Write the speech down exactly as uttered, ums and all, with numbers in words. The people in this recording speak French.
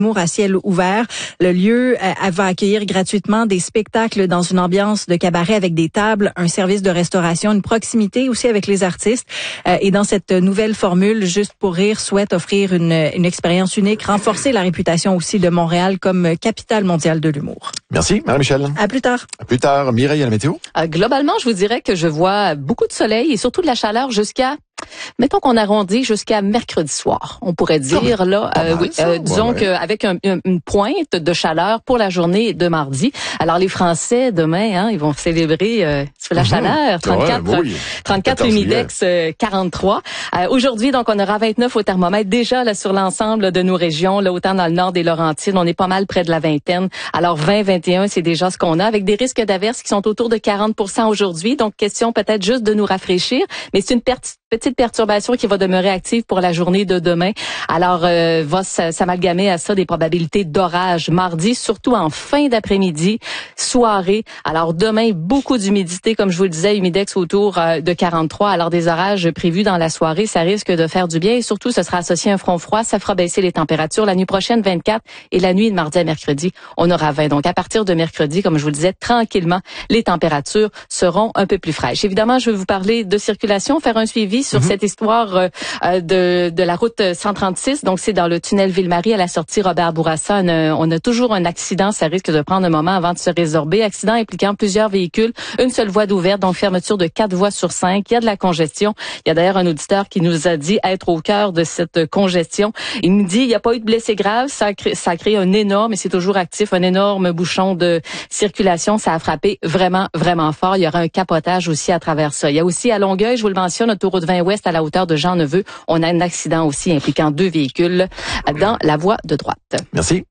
Humour à ciel ouvert. Le lieu euh, va accueillir gratuitement des spectacles dans une ambiance de cabaret avec des tables, un service de restauration, une proximité aussi avec les artistes. Euh, et dans cette nouvelle formule, Juste pour rire souhaite offrir une, une expérience unique, renforcer la réputation aussi de Montréal comme capitale mondiale de l'humour. Merci, Marie-Michel. À plus tard. À plus tard. Mireille, à la météo? Euh, globalement, je vous dirais que je vois beaucoup de soleil et surtout de la chaleur jusqu'à mettons qu'on arrondit jusqu'à mercredi soir. On pourrait dire, là, euh, oui, euh, disons ouais, ouais. qu'avec un, une pointe de chaleur pour la journée de mardi. Alors, les Français, demain, hein, ils vont célébrer euh, sur la mm-hmm. chaleur. trente-quatre, ouais, oui. trente-quatre humidex, euh, quarante-trois. Euh, aujourd'hui, donc, on aura vingt-neuf au thermomètre. Déjà, là, sur l'ensemble de nos régions, là, autant dans le nord des Laurentides, on est pas mal près de la vingtaine. Alors, vingt, vingt et un, c'est déjà ce qu'on a, avec des risques d'averses qui sont autour de quarante pour cent aujourd'hui. Donc, question peut-être juste de nous rafraîchir, mais c'est une per- petite perturbation qui va demeurer active pour la journée de demain. Alors, euh, va s'amalgamer à ça des probabilités d'orage mardi, surtout en fin d'après-midi, soirée. Alors, demain, beaucoup d'humidité, comme je vous le disais, humidex autour euh, de quarante-trois. Alors, des orages prévus dans la soirée, ça risque de faire du bien. Et surtout, ce sera associé à un front froid. Ça fera baisser les températures. La nuit prochaine, vingt-quatre. Et la nuit de mardi à mercredi, on aura vingt. Donc, à partir de mercredi, comme je vous le disais, tranquillement, les températures seront un peu plus fraîches. Évidemment, je vais vous parler de circulation, faire un suivi sur mm-hmm. cette histoire euh, de, de la route cent trente-six. Donc, c'est dans le tunnel Ville-Marie à la sortie Robert-Bourassa. On a, on a toujours un accident. Ça risque de prendre un moment avant de se résorber. Accident impliquant plusieurs véhicules. Une seule voie d'ouverte, donc fermeture de quatre voies sur cinq. Il y a de la congestion. Il y a d'ailleurs un auditeur qui nous a dit être au cœur de cette congestion. Il nous dit, il n'y a pas eu de blessés graves. Ça a créé, ça a créé un énorme, et c'est toujours actif, un énorme bouchon de circulation. Ça a frappé vraiment, vraiment fort. Il y aura un capotage aussi à travers ça. Il y a aussi à Longueuil, je vous le mentionne, autoroute vingt ouest à la hauteur de Jean-Neveu. On a un accident aussi impliquant deux véhicules dans la voie de droite. Merci.